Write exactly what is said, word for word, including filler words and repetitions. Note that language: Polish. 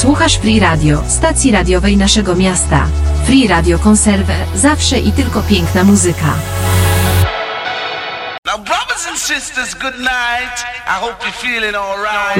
Słuchasz Free Radio, stacji radiowej naszego miasta. Free Radio Konserwę, zawsze i tylko piękna muzyka. Now brothers and sisters, good night. I hope you're feeling all right.